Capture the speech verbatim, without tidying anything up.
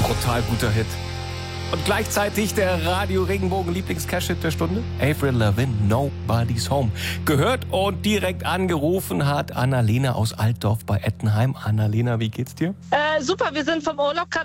Brutal guter Hit. Und gleichzeitig der Radio Regenbogen Lieblings-Cash-Hit der Stunde. Avril Lavigne, Nobody's Home. Gehört und direkt angerufen hat Annalena aus Altdorf bei Ettenheim. Annalena, wie geht's dir? Äh, super, wir sind vom Urlaub gerade